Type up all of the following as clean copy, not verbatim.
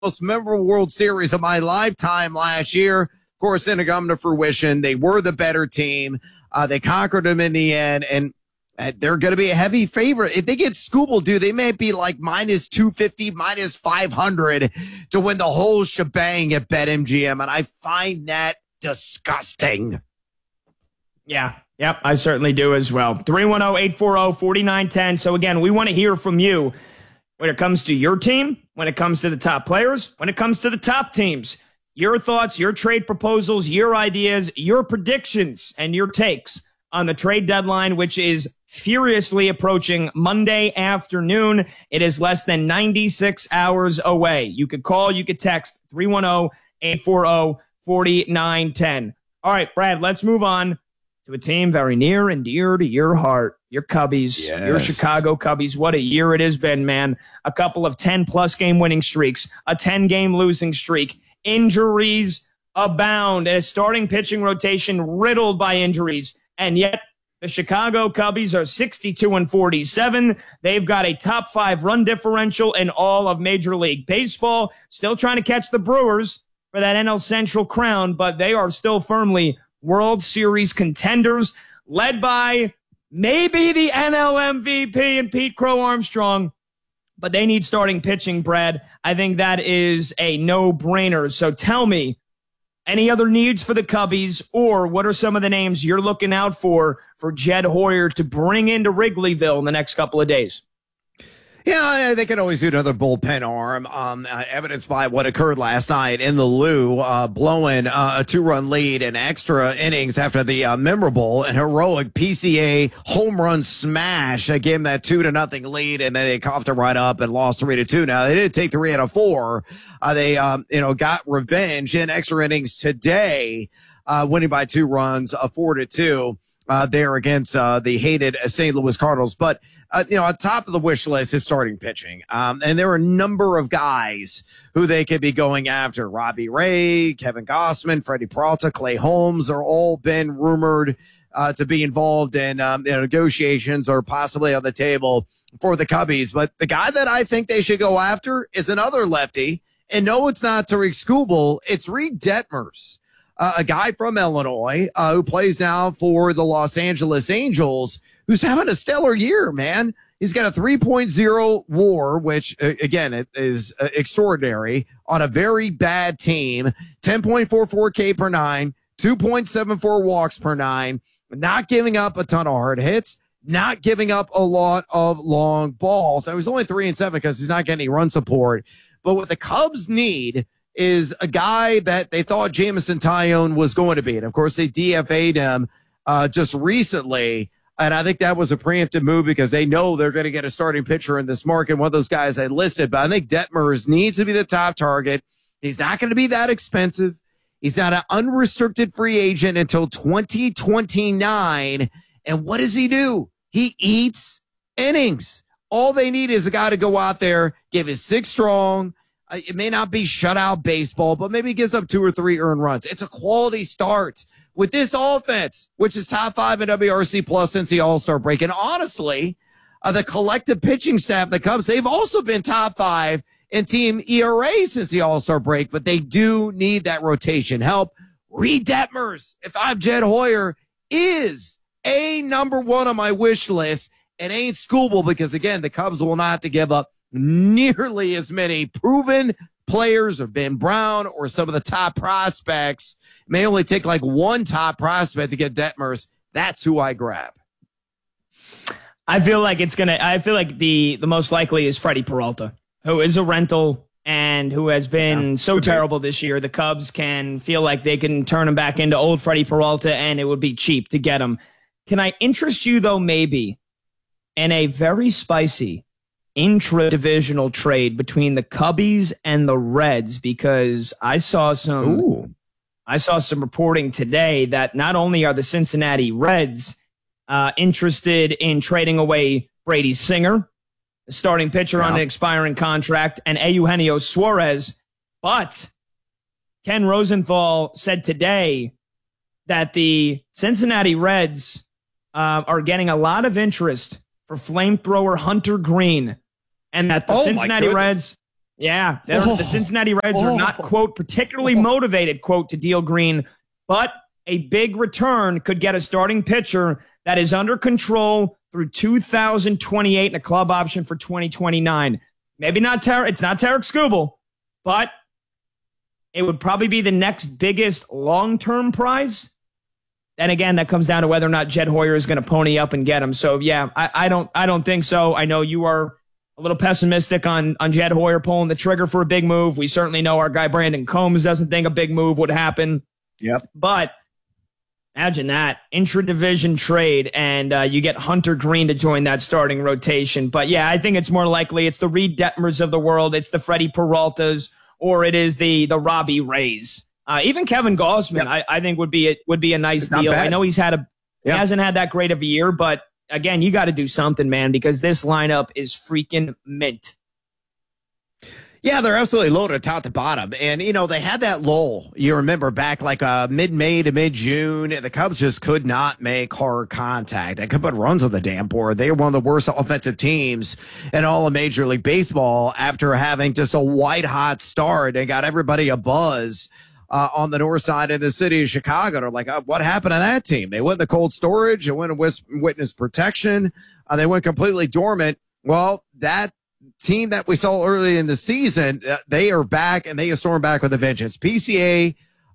most memorable World Series of my lifetime last year. Of course, didn't come to fruition. They were the better team. They conquered them in the end, and they're going to be a heavy favorite. If they get Scooble, dude, they may be like minus 250, minus 500 to win the whole shebang at BetMGM, and I find that disgusting. Yeah. Yep, I certainly do as well. 310-840-4910. So again, we want to hear from you when it comes to your team, when it comes to the top players, when it comes to the top teams. Your thoughts, your trade proposals, your ideas, your predictions, and your takes on the trade deadline, which is furiously approaching Monday afternoon. It is less than 96 hours away. You could call, you could text 310-840-4910. All right, Brad, let's move on to a team very near and dear to your heart, your Cubbies, your Chicago Cubbies. What a year it has been, man. A couple of 10-plus game winning streaks, a 10-game losing streak, injuries abound, and a starting pitching rotation riddled by injuries. And yet the Chicago Cubbies are 62-47. They've got a top 5 run differential in all of Major League Baseball. Still trying to catch the Brewers for that NL Central crown, but they are still firmly World Series contenders, led by maybe the NL MVP and Pete Crow Armstrong, but they need starting pitching, Brad. I think that is a no-brainer. So tell me, any other needs for the Cubbies, or what are some of the names you're looking out for Jed Hoyer to bring into Wrigleyville in the next couple of days? Yeah, they can always do another bullpen arm, evidenced by what occurred last night in the Lou, blowing a 2-run lead in extra innings after the memorable and heroic PCA home run smash that gave them that 2-0 lead, and then they coughed it right up and lost 3-2. Now, they didn't take 3 out of 4. They got revenge in extra innings today, winning by 2 runs, 4-2. There against the hated St. Louis Cardinals. But, on top of the wish list is starting pitching. And there are a number of guys who they could be going after. Robbie Ray, Kevin Gossman, Freddie Peralta, Clay Holmes are all been rumored to be involved in negotiations or possibly on the table for the Cubbies. But the guy that I think they should go after is another lefty. And no, it's not Tariq Skubal. It's Reed Detmers. A guy from Illinois who plays now for the Los Angeles Angels, who's having a stellar year, man. He's got a 3.0 WAR, which, again, it is extraordinary on a very bad team, 10.44 K per 9, 2.74 walks per 9, not giving up a ton of hard hits, not giving up a lot of long balls. I was only 3-7 because he's not getting any run support. But what the Cubs need is a guy that they thought Jameson Taillon was going to be. And, of course, they DFA'd him just recently. And I think that was a preemptive move because they know they're going to get a starting pitcher in this market, one of those guys I listed. But I think Detmers needs to be the top target. He's not going to be that expensive. He's not an unrestricted free agent until 2029. And what does he do? He eats innings. All they need is a guy to go out there, give his 6 strong. It may not be shutout baseball, but maybe he gives up 2 or 3 earned runs. It's a quality start with this offense, which is top 5 in WRC plus since the All-Star break. And honestly, the collective pitching staff, the Cubs, they've also been top 5 in team ERA since the All-Star break, but they do need that rotation help. Reed Detmers, if I'm Jed Hoyer, is a number 1 on my wish list. It ain't Skubal because, again, the Cubs will not have to give up nearly as many proven players or Ben Brown or some of the top prospects. It may only take like 1 top prospect to get Detmers. That's who I grab. I feel like the most likely is Freddie Peralta, who is a rental and who has been so terrible this year. The Cubs can feel like they can turn him back into old Freddie Peralta, and it would be cheap to get him. Can I interest you, though, maybe in a very spicy intra-divisional trade between the Cubbies and the Reds? Because I saw some reporting today that not only are the Cincinnati Reds interested in trading away Brady Singer, the starting pitcher on an expiring contract, and Eugenio Suarez, but Ken Rosenthal said today that the Cincinnati Reds are getting a lot of interest for flamethrower Hunter Green, and that the Cincinnati Reds Yeah, the Cincinnati Reds are not, quote, particularly motivated, quote, to deal Green, but a big return could get a starting pitcher that is under control through 2028 and a club option for 2029. Maybe not it's not Tarik Skubal, but it would probably be the next biggest long-term prize. And again, that comes down to whether or not Jed Hoyer is going to pony up and get him. So yeah, I don't think so. I know you are a little pessimistic on Jed Hoyer pulling the trigger for a big move. We certainly know our guy Brandon Combs doesn't think a big move would happen. Yep. But imagine that intra-division trade, and you get Hunter Green to join that starting rotation. But yeah, I think it's more likely it's the Reed Detmers of the world, it's the Freddie Peraltas, or it is the Robbie Rays. Even Kevin Gausman, yep. I think would be a nice deal. I know he hasn't had that great of a year, but again, you got to do something, man, because this lineup is freaking mint. Yeah, they're absolutely loaded top to bottom. And, they had that lull. You remember back like mid-May to mid-June, the Cubs just could not make hard contact. They could put runs on the damn board. They were one of the worst offensive teams in all of Major League Baseball after having just a white-hot start and got everybody a buzz on the north side of the city of Chicago. They're like, what happened to that team? They went in the cold storage. They went in witness protection. They went completely dormant. Well, that team that we saw early in the season, they are back, and they are stormed back with a vengeance. PCA,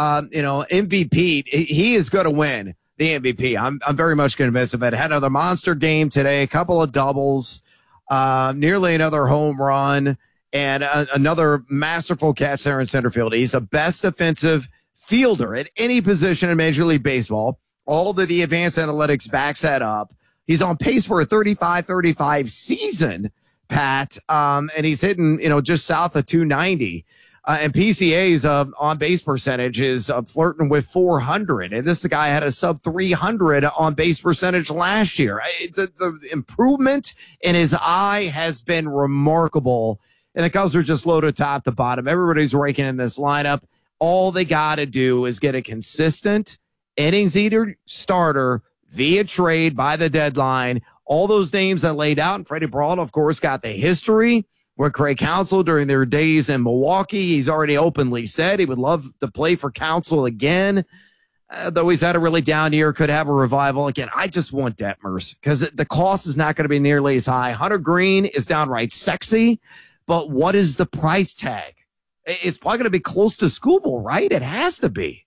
MVP, he is going to win the MVP. I'm very much going to miss him. But had another monster game today, a couple of doubles, nearly another home run, and another masterful catch there in center field. He's the best defensive fielder at any position in Major League Baseball. All of the advanced analytics backs that up. He's on pace for a 35-35 season, Pat, and he's hitting, just south of 290. And PCA's on-base percentage is flirting with 400. And this guy had a sub-300 on-base percentage last year. The improvement in his eye has been remarkable. And the Cubs are just loaded top to bottom. Everybody's raking in this lineup. All they got to do is get a consistent innings eater starter via trade by the deadline. All those names I laid out, and Freddie Peralta, of course, got the history with Craig Counsell during their days in Milwaukee. He's already openly said he would love to play for Counsell again. Though he's had a really down year, could have a revival. Again, I just want Detmers because the cost is not going to be nearly as high. Hunter Green is downright sexy. But what is the price tag? It's probably going to be close to Skubal, right? It has to be.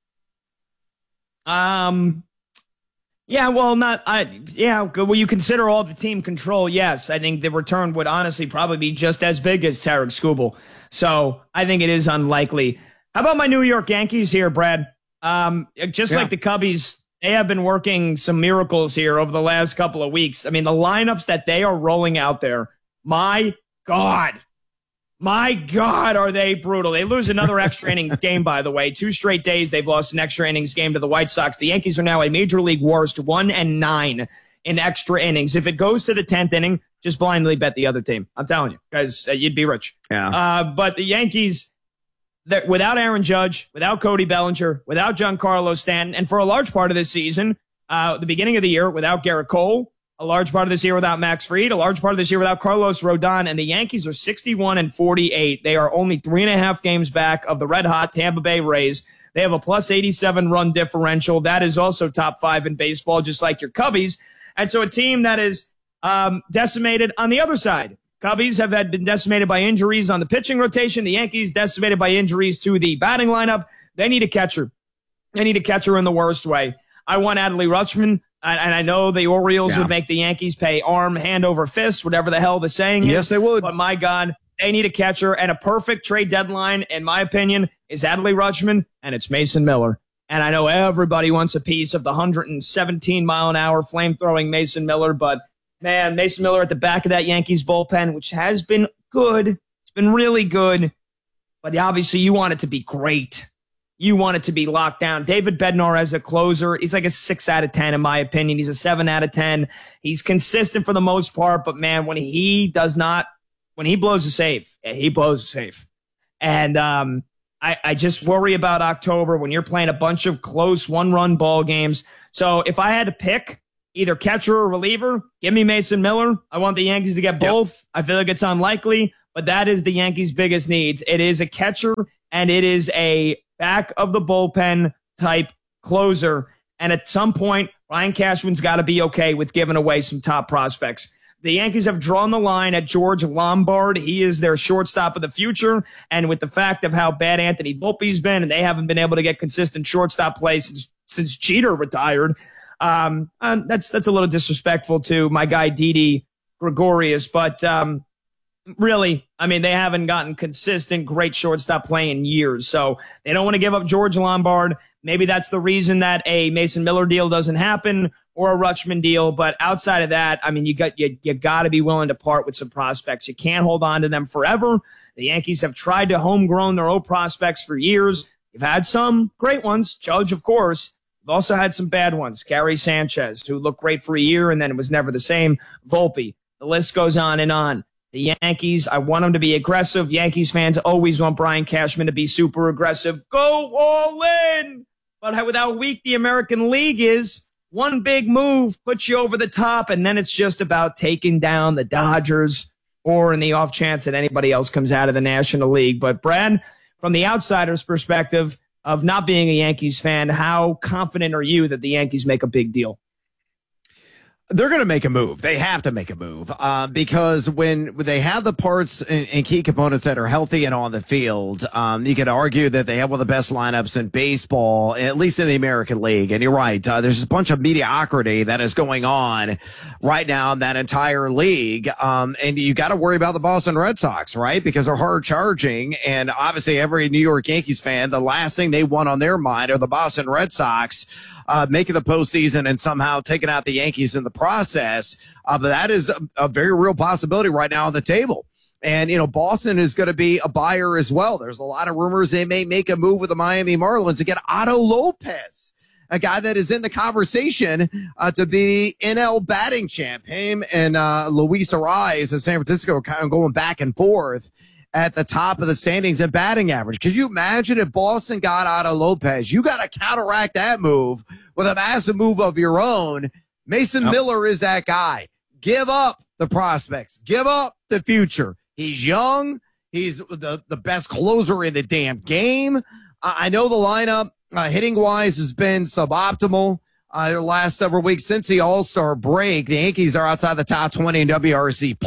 Yeah, well, well, you consider all the team control. Yes, I think the return would honestly probably be just as big as Tarik Skubal. So I think it is unlikely. How about my New York Yankees here, Brad? Like the Cubbies, they have been working some miracles here over the last couple of weeks. I mean, the lineups that they are rolling out there, my God, are they brutal. They lose another extra innings game, by the way. 2 straight days they've lost an extra innings game to the White Sox. The Yankees are now a Major League worst 1-9 in extra innings. If it goes to the 10th inning, just blindly bet the other team. I'm telling you, guys, you'd be rich. Yeah. But the Yankees, without Aaron Judge, without Cody Bellinger, without Giancarlo Stanton, and for a large part of this season, the beginning of the year, without Garrett Cole, a large part of this year without Max Fried, a large part of this year without Carlos Rodon, and the Yankees are 61-48. They are only 3.5 games back of the red-hot Tampa Bay Rays. They have a plus 87 run differential. That is also top 5 in baseball, just like your Cubbies. And so a team that is decimated on the other side. Cubbies have been decimated by injuries on the pitching rotation. The Yankees decimated by injuries to the batting lineup. They need a catcher. They need a catcher in the worst way. I want Adley Rutschman. And I know the Orioles would make the Yankees pay arm, hand over fist, whatever the hell the saying is. Yes, they would. But my God, they need a catcher. And a perfect trade deadline, in my opinion, is Adley Rutschman, and it's Mason Miller. And I know everybody wants a piece of the 117-mile-an-hour flame-throwing Mason Miller. But, man, Mason Miller at the back of that Yankees bullpen, which has been good. It's been really good. But obviously you want it to be great. You want it to be locked down. David Bednar as a closer, he's like a 6 out of 10 in my opinion. He's a 7 out of 10. He's consistent for the most part, but man, when he blows a save, he blows a save. And I just worry about October when you're playing a bunch of close 1-run ball games. So if I had to pick either catcher or reliever, give me Mason Miller. I want the Yankees to get both. Yep. I feel like it's unlikely, but that is the Yankees' biggest needs. It is a catcher and it is a back of the bullpen type closer. And at some point, Brian Cashman's got to be okay with giving away some top prospects. The Yankees have drawn the line at George Lombard. He is their shortstop of the future. And with the fact of how bad Anthony Volpe's been, and they haven't been able to get consistent shortstop play since Jeter retired, that's a little disrespectful to my guy Didi Gregorius. But really, I mean, they haven't gotten consistent, great shortstop play in years. So they don't want to give up George Lombard. Maybe that's the reason that a Mason Miller deal doesn't happen or a Rutschman deal. But outside of that, I mean, you got to be willing to part with some prospects. You can't hold on to them forever. The Yankees have tried to homegrown their own prospects for years. You've had some great ones, Judge, of course. You've also had some bad ones. Gary Sanchez, who looked great for a year and then it was never the same. Volpe. The list goes on and on. The Yankees, I want them to be aggressive. Yankees fans always want Brian Cashman to be super aggressive. Go all in! But with how weak the American League is, one big move puts you over the top, and then it's just about taking down the Dodgers or in the off chance that anybody else comes out of the National League. But, Brad, from the outsider's perspective of not being a Yankees fan, how confident are you that the Yankees make a big deal? They're going to make a move. They have to make a move because when they have the parts and key components that are healthy and on the field, you could argue that they have one of the best lineups in baseball, at least in the American League. And you're right. There's a bunch of mediocrity that is going on right now in that entire league. And you got to worry about the Boston Red Sox, right? Because they're hard charging. And obviously every New York Yankees fan, the last thing they want on their mind are the Boston Red Sox making the postseason and somehow taking out the Yankees in the process. But that is a very real possibility right now on the table. And, you know, Boston is going to be a buyer as well. There's a lot of rumors they may make a move with the Miami Marlins to get Otto Lopez, a guy that is in the conversation to be NL batting champ. Him and Luis Arraez of San Francisco are kind of going back and forth at the top of the standings and batting average. Could you imagine if Boston got Otto Lopez? You got to counteract that move with a massive move of your own. Mason Miller is that guy. Give up the prospects. Give up the future. He's young. He's the best closer in the damn game. I know the lineup hitting-wise has been suboptimal the last several weeks since the All-Star break. The Yankees are outside the top 20 in WRC+.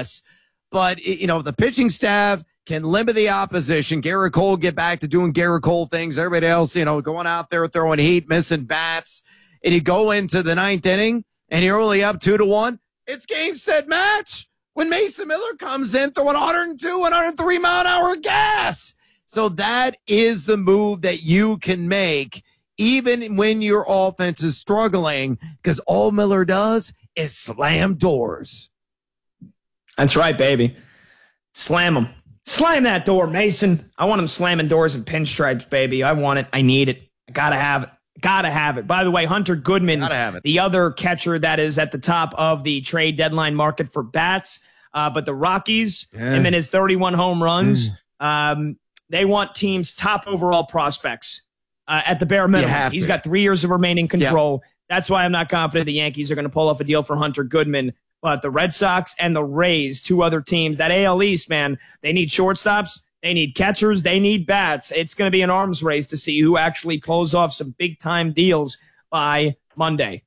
But, you know, the pitching staff can limit the opposition. Garrett Cole get back to doing Garrett Cole things. Everybody else, you know, going out there throwing heat, missing bats. And you go into the ninth inning and you're only up 2-1. It's game, set, match. When Mason Miller comes in throwing 102, 103 mile an hour gas. So that is the move that you can make even when your offense is struggling, because all Miller does is slam doors. That's right, baby. Slam them. Slam that door, Mason. I want him slamming doors and pinstripes, baby. I want it. I need it. I gotta have it. Gotta have it. By the way, Hunter Goodman, the other catcher that is at the top of the trade deadline market for bats. But the Rockies, him and his 31 home runs, they want teams' top overall prospects at the bare minimum. He's got 3 years of remaining control. Yep. That's why I'm not confident the Yankees are going to pull off a deal for Hunter Goodman. But the Red Sox and the Rays, two other teams, that AL East, man, they need shortstops, they need catchers, they need bats. It's going to be an arms race to see who actually pulls off some big-time deals by Monday.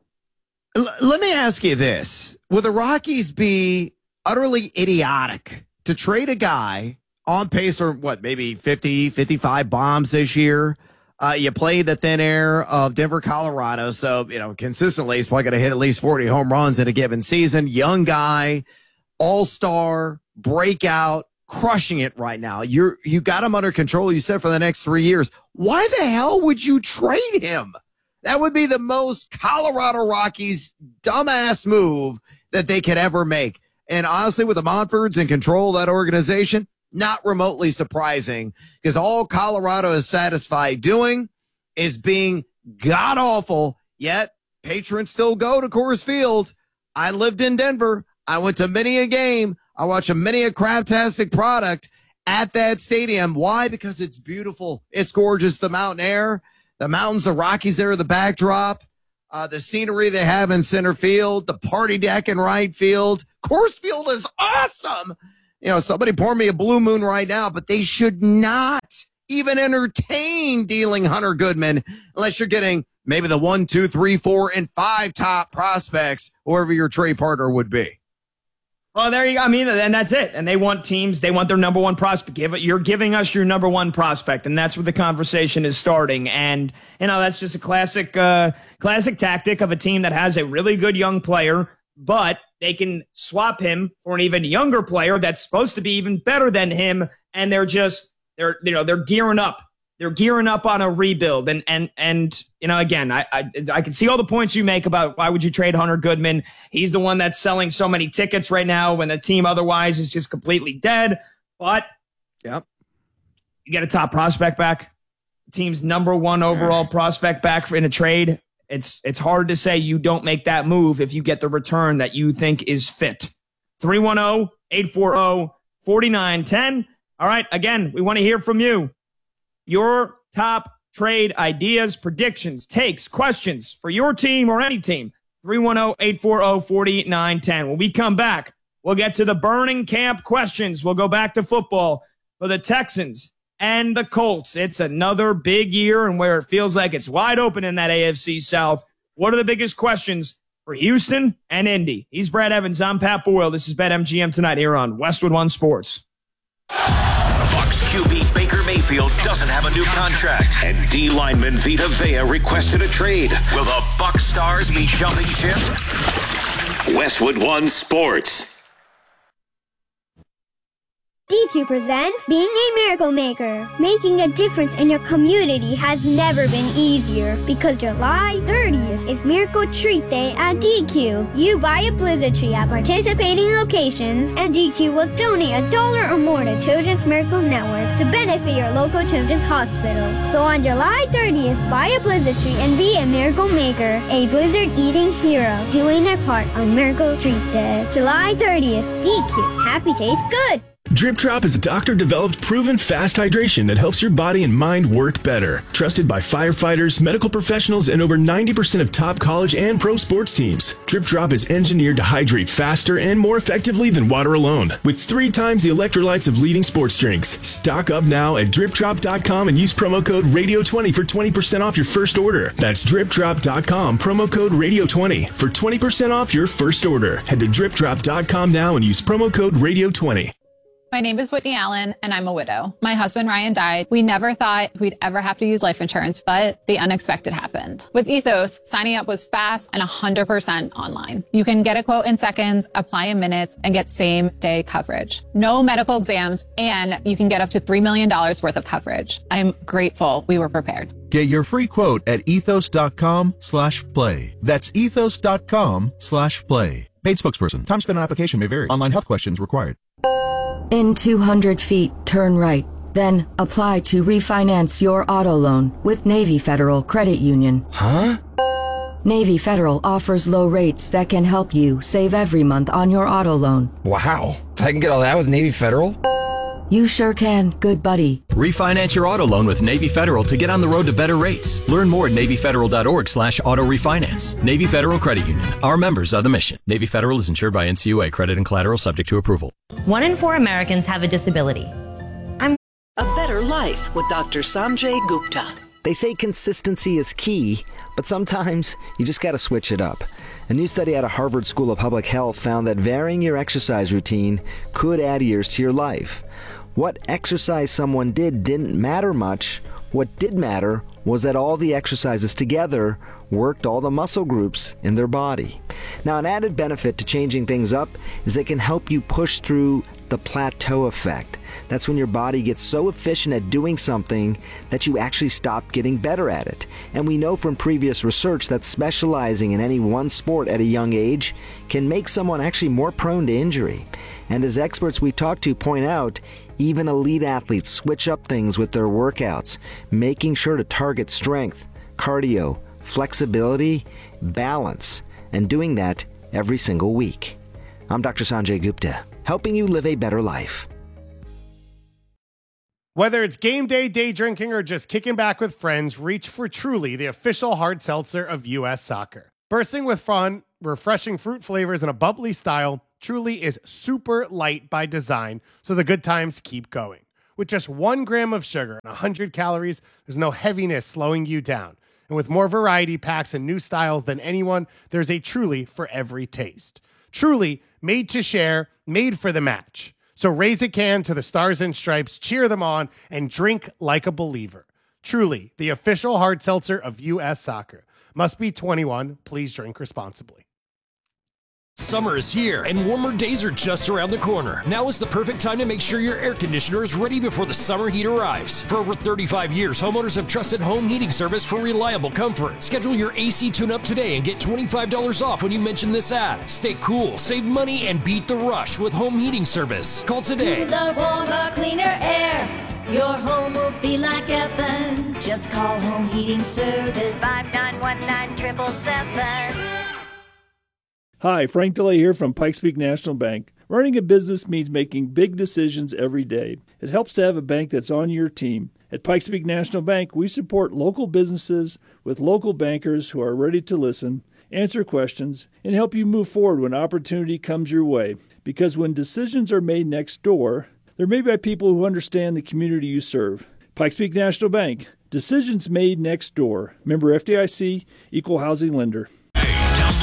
Let me ask you this. Will the Rockies be utterly idiotic to trade a guy on pace for, maybe 50, 55 bombs this year? You play the thin air of Denver, Colorado. So, you know, consistently, he's probably going to hit at least 40 home runs in a given season. Young guy, all-star, breakout, crushing it right now. You got him under control, you said, for the next 3 years. Why the hell would you trade him? That would be the most Colorado Rockies dumbass move that they could ever make. And honestly, with the Monforts in control of that organization, not remotely surprising, because all Colorado is satisfied doing is being god-awful, yet patrons still go to Coors Field. I lived in Denver. I went to many a game. I watched many a craptastic product at that stadium. Why? Because it's beautiful. It's gorgeous. The mountain air, the mountains, the Rockies there, the backdrop, the scenery they have in center field, the party deck in right field. Coors Field is awesome. somebody pour me a blue moon right now, but they should not even entertain dealing Hunter Goodman unless you're getting maybe the 1, 2, 3, 4, and 5 top prospects, whoever your trade partner would be. Well, there you go. I mean, and that's it. And they want their number one prospect. You're giving us your number one prospect, and that's where the conversation is starting. And, that's just a classic tactic of a team that has a really good young player, but they can swap him for an even younger player that's supposed to be even better than him. And they're gearing up. They're gearing up on a rebuild. And again, I can see all the points you make about why would you trade Hunter Goodman. He's the one that's selling so many tickets right now when the team otherwise is just completely dead. But yep, you get a top prospect back, team's number one overall prospect back in a trade. It's hard to say you don't make that move if you get the return that you think is fit. 310-840-4910. All right, again, we want to hear from you. Your top trade ideas, predictions, takes, questions for your team or any team. 310-840-4910. When we come back, we'll get to the burning camp questions. We'll go back to football for the Texans and the Colts. It's another big year and where it feels like it's wide open in that AFC South. What are the biggest questions for Houston and Indy? He's Brad Evans. I'm Pat Boyle. This is BetMGM tonight here on Westwood One Sports. Bucs QB Baker Mayfield doesn't have a new contract, and D lineman Vita Vea requested a trade. Will the Bucs stars be jumping ship? Westwood One Sports. DQ presents Being a Miracle Maker. Making a difference in your community has never been easier because July 30th is Miracle Treat Day at DQ. You buy a Blizzard tree at participating locations and DQ will donate $1 or more to Children's Miracle Network to benefit your local children's hospital. So on July 30th, buy a Blizzard tree and be a Miracle Maker, a Blizzard eating hero, doing their part on Miracle Treat Day. July 30th, DQ. Happy tastes good. Drip Drop is a doctor-developed, proven fast hydration that helps your body and mind work better. Trusted by firefighters, medical professionals, and over 90% of top college and pro sports teams. Drip Drop is engineered to hydrate faster and more effectively than water alone, with 3 times the electrolytes of leading sports drinks. Stock up now at dripdrop.com and use promo code RADIO20 for 20% off your first order. That's dripdrop.com, promo code RADIO20 for 20% off your first order. Head to dripdrop.com now and use promo code RADIO20. My name is Whitney Allen, and I'm a widow. My husband, Ryan, died. We never thought we'd ever have to use life insurance, but the unexpected happened. With Ethos, signing up was fast and 100% online. You can get a quote in seconds, apply in minutes, and get same-day coverage. No medical exams, and you can get up to $3 million worth of coverage. I'm grateful we were prepared. Get your free quote at ethos.com/play. That's ethos.com/play. Paid spokesperson. Time spent on application may vary. Online health questions required. In 200 feet, turn right. Then apply to refinance your auto loan with Navy Federal Credit Union. Huh? Navy Federal offers low rates that can help you save every month on your auto loan. Wow. I can get all that with Navy Federal? You sure can, good buddy. Refinance your auto loan with Navy Federal to get on the road to better rates. Learn more at NavyFederal.org/auto refinance. Navy Federal Credit Union. Our members are the mission. Navy Federal is insured by NCUA. Credit and collateral subject to approval. 1 in 4 Americans have a disability. A better life with Dr. Sanjay Gupta. They say consistency is key, but sometimes you just got to switch it up. A new study out of Harvard School of Public Health found that varying your exercise routine could add years to your life. What exercise someone did didn't matter much. What did matter was that all the exercises together worked all the muscle groups in their body. Now, an added benefit to changing things up is it can help you push through the plateau effect. That's when your body gets so efficient at doing something that you actually stop getting better at it. And we know from previous research that specializing in any one sport at a young age can make someone actually more prone to injury. And as experts we talk to point out, even elite athletes switch up things with their workouts, making sure to target strength, cardio, flexibility, balance, and doing that every single week. I'm Dr. Sanjay Gupta, helping you live a better life. Whether it's game day, day drinking, or just kicking back with friends, reach for Truly, the official hard seltzer of U.S. soccer. Bursting with fun, refreshing fruit flavors, and a bubbly style, Truly is super light by design, so the good times keep going. With just 1 gram of sugar and 100 calories, there's no heaviness slowing you down. And with more variety packs and new styles than anyone, there's a Truly for every taste. Truly, made to share, made for the match. So raise a can to the Stars and Stripes, cheer them on, and drink like a believer. Truly, the official hard seltzer of U.S. Soccer. Must be 21. Please drink responsibly. Summer is here, and warmer days are just around the corner. Now is the perfect time to make sure your air conditioner is ready before the summer heat arrives. For over 35 years, homeowners have trusted Home Heating Service for reliable comfort. Schedule your AC tune-up today and get $25 off when you mention this ad. Stay cool, save money, and beat the rush with Home Heating Service. Call today. Cooler, warmer, cleaner air. Your home will feel like heaven. Just call Home Heating Service. 5919-777. Hi, Frank DeLay here from Pikes Peak National Bank. Running a business means making big decisions every day. It helps to have a bank that's on your team. At Pikes Peak National Bank, we support local businesses with local bankers who are ready to listen, answer questions, and help you move forward when opportunity comes your way. Because when decisions are made next door, they're made by people who understand the community you serve. Pikes Peak National Bank. Decisions made next door. Member FDIC, Equal Housing Lender.